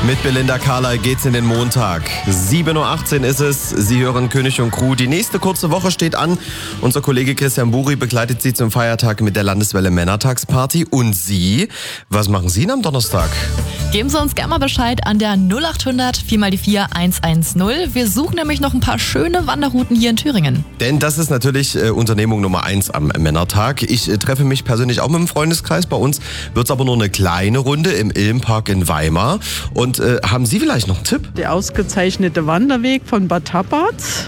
Mit Belinda Carlyle geht's in den Montag. 7.18 Uhr ist es. Sie hören König und Crew. Die nächste kurze Woche steht an. Unser Kollege Christian Buri begleitet Sie zum Feiertag mit der Landeswelle Männertagsparty. Und Sie? Was machen Sie am Donnerstag? Geben Sie uns gerne mal Bescheid an der 0800 4x4 110. Wir suchen nämlich noch ein paar schöne Wanderrouten hier in Thüringen. Denn das ist natürlich Unternehmung Nummer 1 am Männertag. Ich treffe mich persönlich auch mit dem Freundeskreis. Bei uns wird's aber nur eine kleine Runde im Ilmpark in Weimar. Und haben Sie vielleicht noch einen Tipp? Der ausgezeichnete Wanderweg von Bad Tappert.